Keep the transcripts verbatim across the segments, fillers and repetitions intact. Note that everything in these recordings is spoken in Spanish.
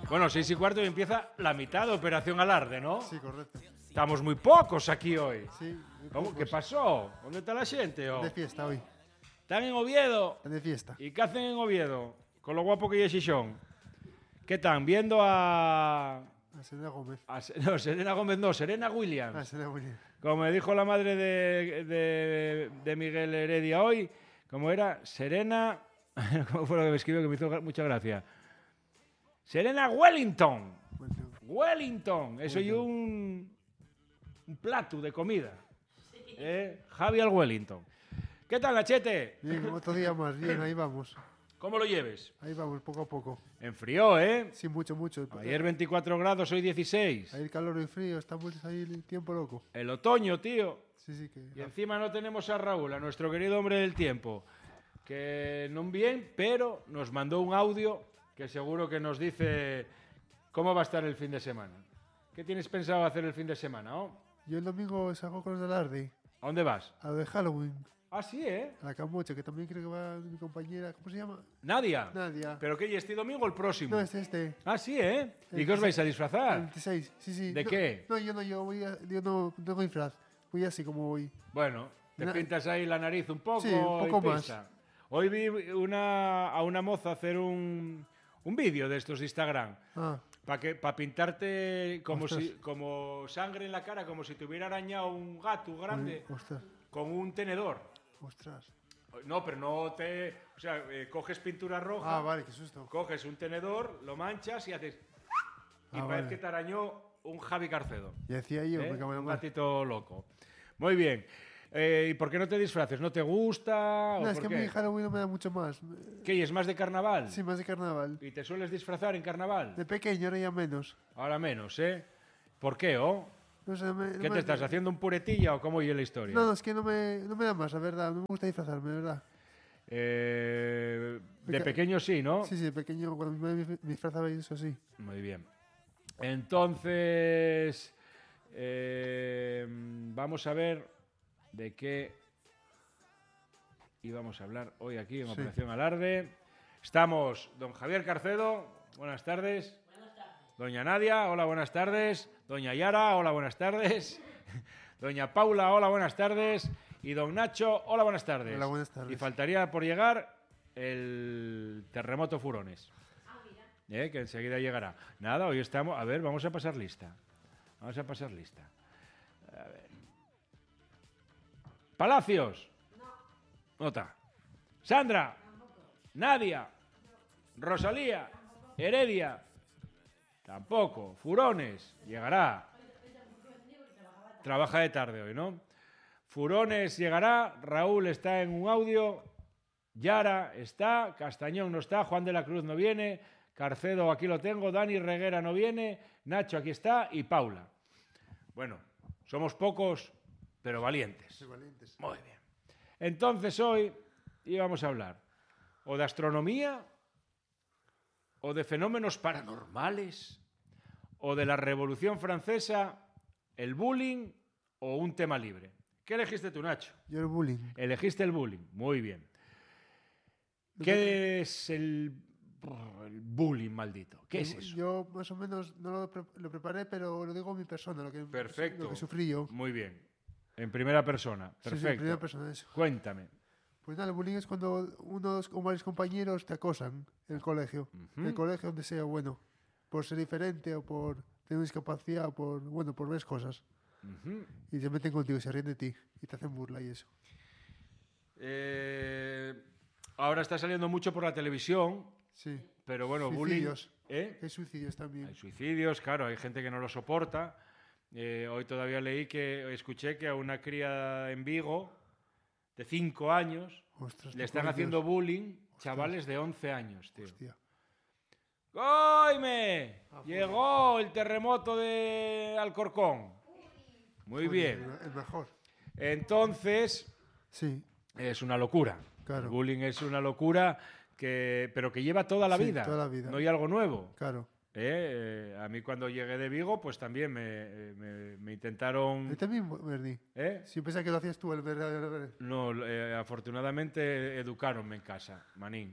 Bueno, seis y cuarto y empieza la mitad de Operación Alarde, ¿no? Sí, correcto. Estamos muy pocos aquí hoy. Sí. ¿Cómo? ¿Qué pasó? ¿Dónde está la gente? Oh? De fiesta hoy. Están en Oviedo. Están de fiesta. ¿Y qué hacen en Oviedo? Con lo guapo que es Xixón. ¿Qué están? Viendo a... A Serena Gómez. a... No, Serena Gómez no, Serena Williams. A Serena Williams. Como me dijo la madre de, de, de Miguel Heredia hoy, como era Serena... ¿Cómo fue lo que me escribió que me hizo mucha gracia? Serena Wellington. Bueno, Wellington. Eso y un, un plato de comida. ¿Eh? Javier Wellington. ¿Qué tal, Nachete? bien, otro día más. Bien, ahí vamos. ¿Cómo lo lleves? Ahí vamos, poco a poco. Enfrió, ¿eh? Sí, mucho, mucho. Ayer veinticuatro grados, hoy dieciséis. Ahí el calor y el frío, estamos ahí el tiempo loco. El otoño, tío. Sí, sí, que... Y encima no tenemos a Raúl, a nuestro querido hombre del tiempo, que no bien, pero nos mandó un audio que seguro que nos dice cómo va a estar el fin de semana. ¿Qué tienes pensado hacer el fin de semana, oh? Yo el domingo salgo con los de Alarde. ¿A dónde vas? A lo de Halloween. Ah, sí, ¿eh? A la Camocha, que también creo que va mi compañera. ¿Cómo se llama? Nadia. Nadia. ¿Pero qué? ¿Y este domingo o el próximo? No, este, este. Ah, sí, ¿eh? ¿Y El qué os vais a el disfrazar? veintiséis, sí, sí. ¿De No, qué? No, yo no, yo voy a, yo no, no tengo disfraz. Voy así como voy. Bueno, te Na- pintas ahí la nariz un poco. Sí, un poco y más. pista. Hoy vi una, a una moza hacer un, un vídeo de estos de Instagram. Ah, Para que para pintarte como Ostras. si como sangre en la cara, como si te hubiera arañado un gato grande uy, ostras, con un tenedor. ostras. No, pero no te... O sea, eh, coges pintura roja, Ah, vale, qué susto. coges un tenedor, lo manchas y haces... Y Ah, parece vale. que te arañó un Javi Carcedo. Ya decía yo, ¿eh? me cago en la Un mar. gatito loco. Muy bien. Eh, ¿Y por qué no te disfraces? ¿No te gusta? No, ¿O es por que a qué? mí Halloween no me da mucho más. ¿Qué? ¿Y es más de carnaval? Sí, más de carnaval. ¿Y te sueles disfrazar en carnaval? De pequeño, ahora ya menos. Ahora menos, ¿eh? ¿Por qué, oh? No sé, me, no ¿Qué me- te estás haciendo un puretilla o cómo oye la historia? No, no, es que no me, no me da más, la verdad. No me gusta disfrazarme, de verdad. Eh, de Peque- pequeño sí, ¿no? Sí, sí, de pequeño, cuando mi madre me disfrazaba y eso sí. Muy bien. Entonces, eh, vamos a ver de qué íbamos a hablar hoy aquí en Sí. Operación Alarde. Estamos don Javier Carcedo, buenas tardes. Buenas tardes. Doña Nadia, hola, buenas tardes. Doña Yara, hola, buenas tardes. Doña Paula, hola, buenas tardes. Y don Nacho, hola, buenas tardes. Hola, buenas tardes. Y faltaría por llegar el terremoto Furones. Eh, que enseguida llegará. Nada, hoy estamos... A ver, vamos a pasar lista. Vamos a pasar lista. A ver. Palacios. No. Nota. Sandra. Tampoco. Nadia. No. Rosalía. Tampoco. Heredia. Tampoco. Furones. Llegará. Trabaja de tarde hoy, ¿no? Furones llegará. Raúl está en un audio. Yara está. Castañón no está. Juan de la Cruz no viene. Carcedo aquí lo tengo. Dani Reguera no viene. Nacho aquí está. Y Paula. Bueno, somos pocos, pero valientes. Soy valientes. Muy bien. Entonces hoy íbamos a hablar o de astronomía, o de fenómenos paranormales, o de la Revolución Francesa, el bullying o un tema libre. ¿Qué elegiste tú, Nacho? Yo el bullying. Elegiste el bullying. Muy bien. ¿Qué es el, el bullying maldito? ¿Qué es eso? Yo más o menos no lo, pre- lo preparé, pero lo digo en mi persona, lo que, Perfecto. lo que sufrí yo. Muy bien. En primera persona. Sí, sí, Perfecto. en primera persona eso. Cuéntame. Pues nada, el bullying es cuando unos o varios compañeros te acosan en el colegio. Ujú. En el colegio donde sea, bueno, por ser diferente o por tener discapacidad o por, bueno, por ver cosas. Ujú. Y se meten contigo, se ríen de ti y te hacen burla y eso. Eh, ahora está saliendo mucho por la televisión, Sí. pero bueno, Suicidios. bullying... ¿eh? Hay suicidios también. Hay suicidios, claro, hay gente que no lo soporta. Eh, hoy todavía leí que, escuché que a una cría en Vigo de cinco años Ostras, le por están Dios. haciendo bullying chavales de once años, tío. Hostia. ¡Coime! Ah, Llegó el terremoto de Alcorcón. Muy Joder, bien. El mejor. Entonces, Sí, es una locura. Claro. El bullying es una locura, que, pero que lleva toda la Sí, vida. toda la vida. No hay algo nuevo. claro. ¿Eh? Eh, a mí cuando llegué de Vigo, pues también me, me- me intentaron... Yo también, Bernie. ¿Eh? Si pensaba que lo hacías tú, el verdadero. No, eh, afortunadamente educaronme en casa, manín.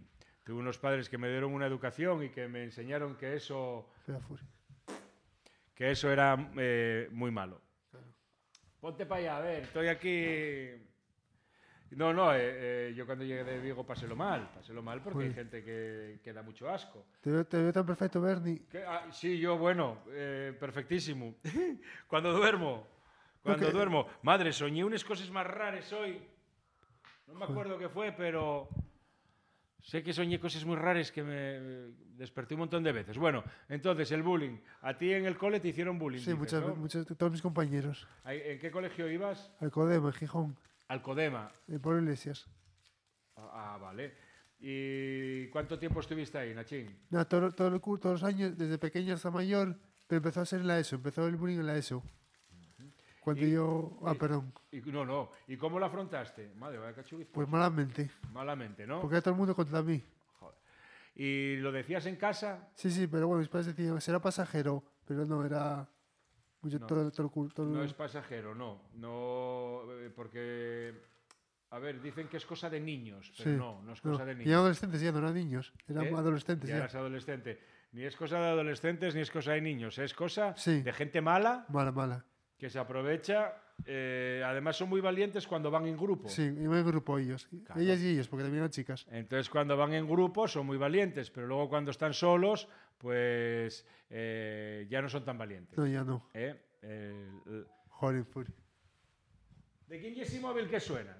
Tuve unos padres que me dieron una educación y que me enseñaron que eso, Fea furia. que eso era eh, muy malo. Claro. Ponte para allá, a ver, estoy aquí... No, no, eh, eh, yo cuando llegué de Vigo pasélo mal, pasélo mal porque Uy. hay gente que, que da mucho asco. Te veo, te veo tan perfecto, Bernie. ¿Qué? Ah, sí, yo, bueno, eh, perfectísimo. Cuando duermo, cuando Ok. duermo. Madre, soñé unas cosas más raras hoy. No me acuerdo qué fue, pero sé que soñé cosas muy raras que me desperté un montón de veces. Bueno, entonces, el bullying. A ti en el cole te hicieron bullying, Sí, dices, muchas, ¿no? muchas, todos mis compañeros. Ahí- ¿En qué colegio ibas? Al Codema, en Gijón, Alcodema. en Pablo Iglesias. Ah, ah, vale. ¿Y cuánto tiempo estuviste ahí, Nachín? Nada, todo, todo el cu- todos los años, desde pequeño hasta mayor, pero empezó a ser en la ESO, empezó el bullying en la ESO. Cuando Y- yo... Ah, y- perdón. Y, no, no. ¿Y cómo lo afrontaste? Madre, vaya cachurrizo. Pues malamente, Malamente, ¿no? porque era todo el mundo contra mí. Joder. ¿Y lo decías en casa? Sí, sí, pero bueno, mis padres decían, será pasajero, pero no, era... Mucho, No. todo, todo el cu- todo el- No es pasajero, no. No, eh, porque, a ver, dicen que es cosa de niños, pero Sí. no, no es no, cosa de y eran niños. adolescentes ya, no eran niños. Eran ¿Eh? adolescentes Ya ya. eras adolescente. Ni es cosa de adolescentes ni es cosa de niños. Es cosa Sí. de gente mala Mala, mala. que se aprovecha. eh, además son muy valientes cuando van en grupo. Sí, iban en grupo ellos. Claro. Ellas y ellos, porque también eran chicas. Entonces cuando van en grupo son muy valientes, pero luego cuando están solos, pues eh, ya no son tan valientes. No, ya no. ¿Eh? El- el- Joder, furia. ¿De quién es ese móvil que suena?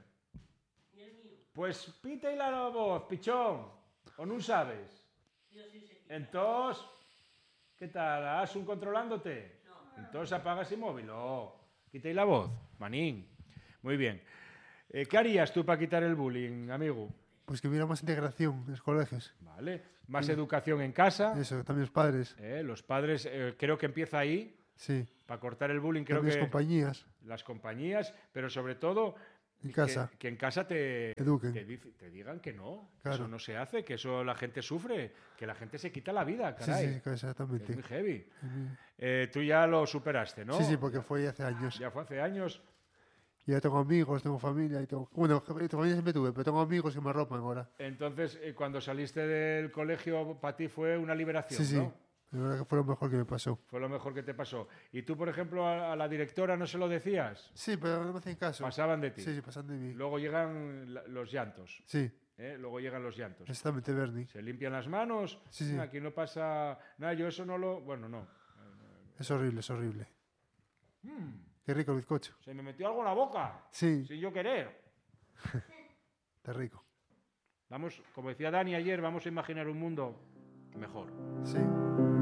Pues pita y la voz, pichón. ¿O no sabes? Entonces, ¿qué tal? ¿Has un controlándote? Entonces apaga ese móvil. Oh, quita y la voz, manín. Muy bien. Eh, ¿Qué harías tú para quitar el bullying, amigo? Pues que hubiera más integración en los colegios. Vale. Más educación en casa. Eso, también los padres. Eh, los padres, eh, creo que empieza ahí. Sí. Para cortar el bullying, creo También que las compañías. las compañías, pero sobre todo En que- casa. Que, en casa te, Eduquen. te, dic- te digan que no, que Claro. eso no se hace, que eso la gente sufre, que la gente se quita la vida, Sí, caray. sí, Es exactamente. muy heavy. Ujú. Eh, tú ya lo superaste, ¿no? Sí, sí, porque fue hace años. Ya fue hace años. Y ya tengo amigos, tengo familia y tengo... Bueno, familia siempre tuve, pero tengo amigos que me arropan ahora. Entonces, eh, cuando saliste del colegio, para ti fue una liberación, Sí, sí. ¿no? La verdad que fue lo mejor que me pasó. Fue lo mejor que te pasó. Y tú, por ejemplo, a, a la directora no se lo decías, Sí, pero no me hacen caso. pasaban de ti. Sí, sí, pasan de mí. Luego llegan la- los llantos, Sí, ¿eh? Luego llegan los llantos. exactamente, Bernie. Se limpian las manos. Sí, sí. Aquí no pasa nada. Yo eso no lo. Bueno, no. Es horrible, es horrible. Mm, Qué rico el bizcocho. se me metió algo en la boca. Sí, Sin yo querer. está rico. Vamos, como decía Dani ayer, vamos a imaginar un mundo mejor. Sí.